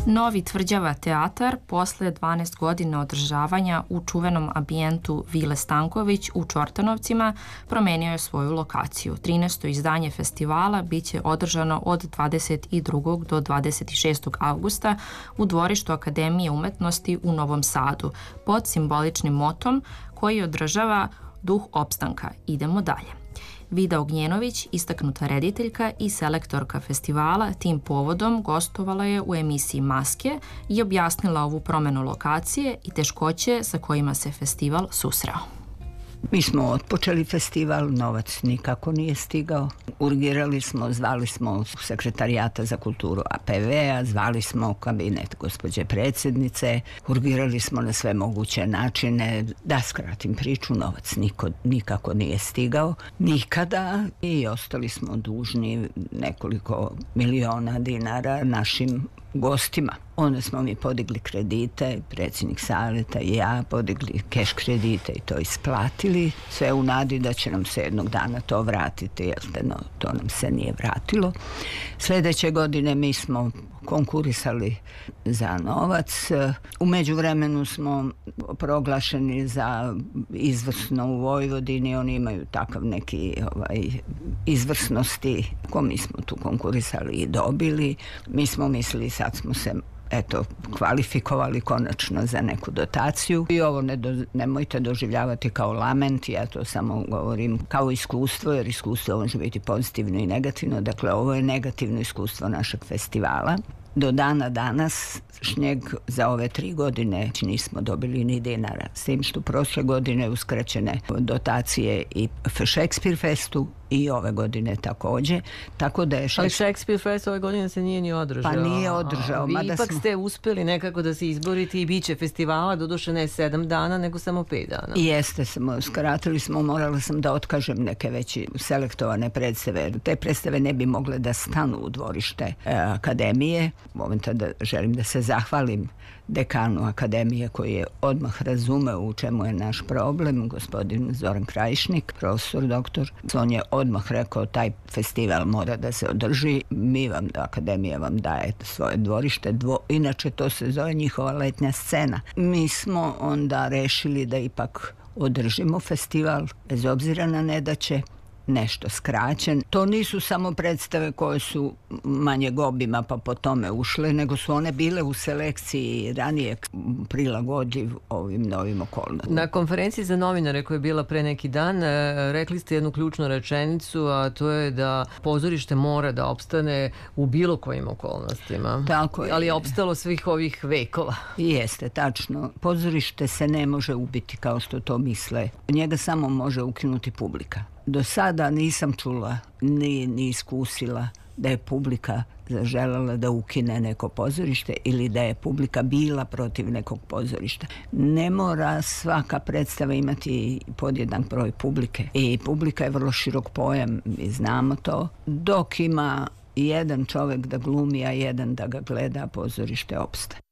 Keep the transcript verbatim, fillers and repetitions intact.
Novi Tvrđava teatar posle dvanaest godina održavanja u čuvenom ambijentu Vile Stanković u Čortanovcima promenio je svoju lokaciju. trinaesto izdanje festivala biće održano od dvadeset drugog do dvadeset šestog avgusta u dvorištu Akademije umetnosti u Novom Sadu pod simboličnim motom koji održava duh opstanka. Idemo dalje. Vida Ognjenović, istaknuta rediteljka i selektorka festivala, tim povodom gostovala je u emisiji Maske i objasnila ovu promenu lokacije i teškoće sa kojima se festival susreo. Mi smo otpočeli festival, novac nikako nije stigao. Urgirali smo, zvali smo sekretarijata za kulturu A P V-a, zvali smo kabinet gospođe predsjednice, urgirali smo na sve moguće načine. Da skratim priču, novac niko, nikako nije stigao, nikada, i ostali smo dužni nekoliko miliona dinara našim gostima. Onda smo mi podigli kredite, predsjednik savjeta i ja podigli keš kredite i to isplatili, sve u nadi da će nam se jednog dana to vratiti, jer no, to nam se nije vratilo. Sljedeće godine mi smo konkurisali za novac. U međuvremenu smo proglašeni za izvrsno u Vojvodini, oni imaju takav neki ovaj, izvrsnosti, ko mi smo tu konkurisali i dobili. Mi smo mislili sad smo se eto, kvalifikovali konačno za neku dotaciju i ovo ne do, nemojte doživljavati kao lament, ja to samo govorim kao iskustvo, jer iskustvo može biti pozitivno i negativno, dakle ovo je negativno iskustvo našeg festivala. Do dana danas šnjeg za ove tri godine nismo dobili ni dinara, s tim što prošle godine uskraćene dotacije i Shakespeare Festu i ove godine također. Tako da je šest... Ali Shakespeare Fest ove godine se nije ni održao. Pa nije održao. A, vi ipak smo... ste uspjeli nekako da se izboriti i bit će festivala, doduše ne sedam dana, nego samo pet dana. Jeste, smo, skratili smo, morala sam da otkažem neke već selektovane predstave. Te predstave ne bi mogle da stanu u dvorište e, Akademije. Momenta da želim da se zahvalim dekanu Akademije koji je odmah razumeo u čemu je naš problem, gospodin Zoran Krajišnik, profesor, doktor. On je odmah rekao taj festival mora da se održi, mi vam, Akademija vam daje svoje dvorište, dvo, inače to se zove njihova letnja scena. Mi smo onda rešili da ipak održimo festival, bez obzira na nedaće, nešto skraćen. To nisu samo predstave koje su manjeg obima pa po tome ušle, nego su one bile u selekciji ranije prilagodljiv ovim novim okolnostima. Na konferenciji za novinare koja je bila pre neki dan, rekli ste jednu ključnu rečenicu, a to je da pozorište mora da opstane u bilo kojim okolnostima. Tako je. Ali je opstalo svih ovih vekova. Jeste, tačno. Pozorište se ne može ubiti kao što to misle. Njega samo može ukinuti publika. Do sada nisam čula ni, ni iskusila da je publika zaželjela da ukine neko pozorište ili da je publika bila protiv nekog pozorišta. Ne mora svaka predstava imati podjednak broj publike i publika je vrlo širok pojam, mi znamo to. Dok ima jedan čovjek da glumi, a jedan da ga gleda, pozorište opstaje.